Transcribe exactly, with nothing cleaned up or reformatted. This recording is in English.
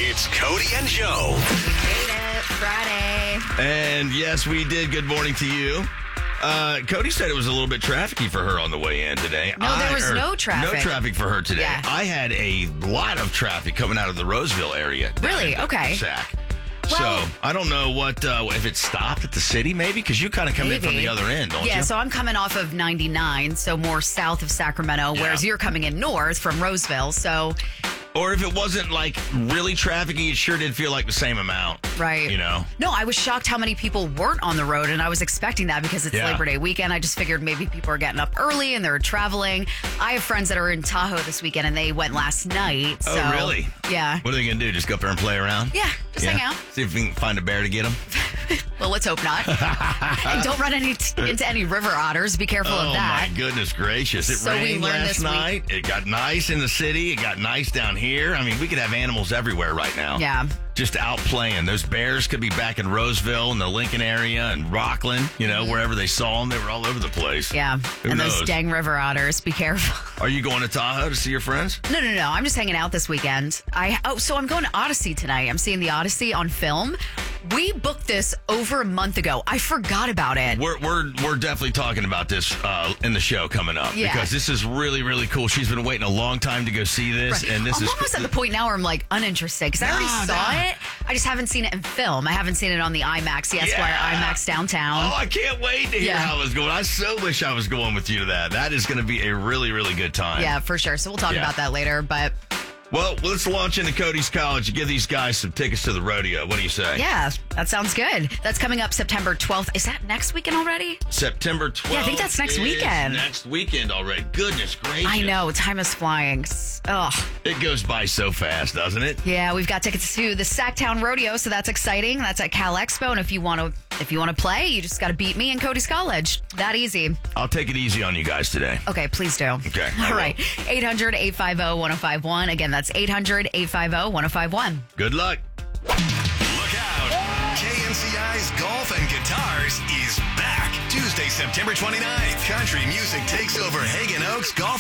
It's Cody and Joe. Made it Friday. And yes, we did. Good morning to you. Uh, Cody said it was a little bit trafficy for her on the way in today. No, there was I, er, no traffic. No traffic for her today. Yeah. I had a lot of traffic coming out of the Roseville area. down Really? in Okay. Sac. Well- so I don't know what uh, if it stopped at the city, maybe because you kind of come in from Maybe. the other end, don't Yeah, you? so I'm coming off of ninety-nine, so more south of Sacramento, Yeah. whereas you're coming in north from Roseville. So, Or if it wasn't like really trafficy, it sure did feel like the same amount. right. You know. No, I was shocked how many people weren't on the road, and I was expecting that because it's Yeah. Labor Day weekend. I just figured maybe people are getting up early and they're traveling. I have friends that are in Tahoe this weekend, and they went last night. Oh, so, really? Yeah. What are they gonna do? Just go up there and play around? Yeah, just hang out. See if we can find a bear to get them. Well, let's hope not. And don't run any into any river otters. Be careful Oh of that. my goodness gracious! It So we rained learned last this week- night. It got nice in the city. It got nice down here. I mean, we could have animals everywhere right now. Yeah. Just out playing. Those bears could be back in Roseville and the Lincoln area and Rockland. You know, wherever they saw them, they were all over the place. Mm-hmm. Yeah. Who and knows? those dang river otters. Be careful. Are you going to Tahoe to see your friends? No, no, no. I'm just hanging out this weekend. I oh, so I'm going to Odyssey tonight. I'm seeing the Odyssey on film. We booked this over a month ago. I forgot about it. We're we're we're definitely talking about this uh, in the show coming up Yeah. because this is really really cool. She's been waiting a long time to go see this, Right. and this I'm is almost at the point now where I'm like uninterested because I already Nah, saw nah. it. I just haven't seen it in film. I haven't seen it on the IMAX, the Esquire Yeah. IMAX downtown. Oh, I can't wait to hear Yeah. how it's going. I so wish I was going with you to that. That is going to be a really, really good time. Yeah, for sure. So we'll talk Yeah. about that later. But Well, let's launch into Cody's College and give these guys some tickets to the rodeo. What do you say? yeah, that sounds good. That's coming up September twelfth. Is that next weekend already? September twelfth. Yeah, I think that's next is weekend. Next weekend already. Goodness gracious. I know. Time is flying. Ugh. It goes by so fast, doesn't it? Yeah, we've got tickets to the Sacktown Rodeo, so that's exciting. That's at Cal Expo, and if you want to, if you want to play, you just got to beat me in Cody's College. That easy. I'll take it easy on you guys today. Okay, please do. Okay, I All will. right. eight hundred, eight five zero, one zero five one. Again, that's eight hundred, eight five zero, one zero five one. Good luck. Look out. K N C I's Golf and Guitars is back. Tuesday, September twenty-ninth. Country music takes over Hagen Oaks Golf